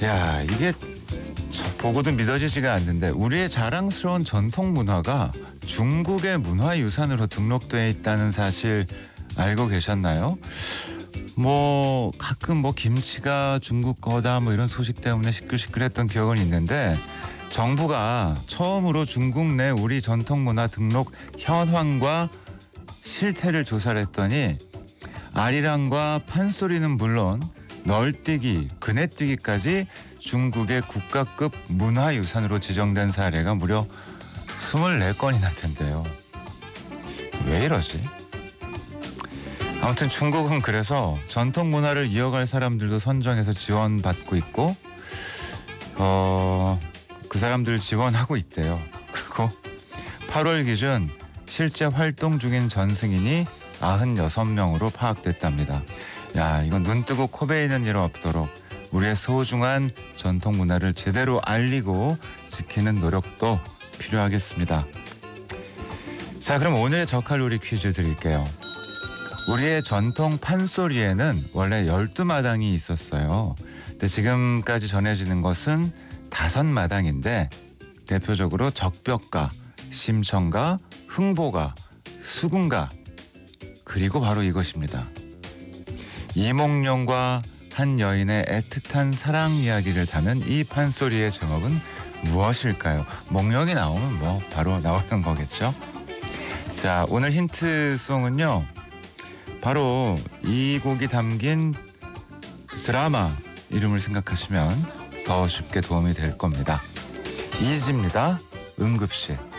야, 이게 보고도 믿어지지가 않는데 우리의 자랑스러운 전통 문화가 중국의 문화유산으로 등록돼 있다는 사실 알고 계셨나요? 가끔 김치가 중국 거다 이런 소식 때문에 시끌시끌했던 기억은 있는데 정부가 처음으로 중국 내 우리 전통문화 등록 현황과 실태를 조사를 했더니 아리랑과 판소리는 물론 널뛰기, 그네뛰기까지 중국의 국가급 문화유산으로 지정된 사례가 무려 24건이나 된대요. 왜 이러지? 아무튼 중국은 그래서 전통 문화를 이어갈 사람들도 선정해서 지원받고 있고 그 사람들 지원하고 있대요. 그리고 8월 기준 실제 활동 중인 전승인이 96명으로 파악됐답니다. 야, 이건 눈 뜨고 코 베이는 일 없도록 우리의 소중한 전통 문화를 제대로 알리고 지키는 노력도 필요하겠습니다. 자, 그럼 오늘의 저칼로리 퀴즈 드릴게요. 우리의 전통 판소리에는 원래 12마당이 있었어요. 근데 지금까지 전해지는 것은 5마당인데 대표적으로 적벽가, 심청가, 흥보가, 수군가, 그리고 바로 이것입니다. 이몽룡과 한 여인의 애틋한 사랑 이야기를 담은 이 판소리의 제목은 무엇일까요? 몽룡이 나오면 바로 나오는 거겠죠? 자, 오늘 힌트송은요. 바로 이 곡이 담긴 드라마 이름을 생각하시면 더 쉽게 도움이 될 겁니다. 이지입니다. 응급실.